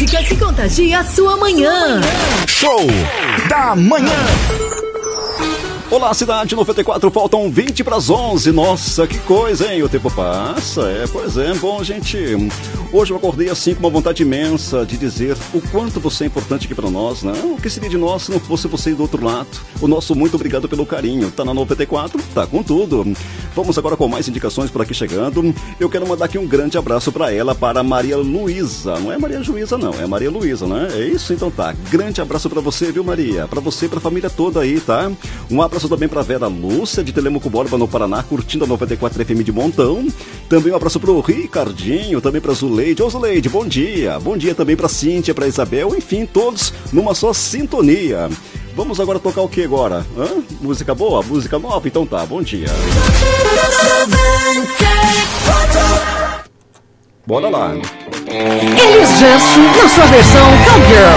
música que contagia a sua manhã. Show da manhã. Olá, cidade 94, faltam 20 para as 11. Nossa, que coisa, hein? O tempo passa. Pois é. Bom, gente, hoje eu acordei assim com uma vontade imensa de dizer o quanto você é importante aqui para nós, né? O que seria de nós se não fosse você do outro lado? O nosso muito obrigado pelo carinho. Tá na 94? Tá com tudo. Vamos agora com mais indicações por aqui chegando. Eu quero mandar aqui um grande abraço para ela, para Maria Luísa. Não é Maria Juísa, não. É Maria Luísa, né? É isso? Então tá. Grande abraço para você, viu, Maria? Para você e para a família toda aí, tá? Um abraço também para Vera Lúcia, de Telemaco Borba, no Paraná, curtindo a 94 FM de montão. Também um abraço pro Ricardinho, também pra Zuleide. Ô Zuleide, bom dia. Bom dia também pra Cíntia, pra Isabel, enfim, todos numa só sintonia. Vamos agora tocar o que agora? Música boa? Música nova? Então tá, bom dia. Bora lá. Elis Just na sua versão Cowgirl.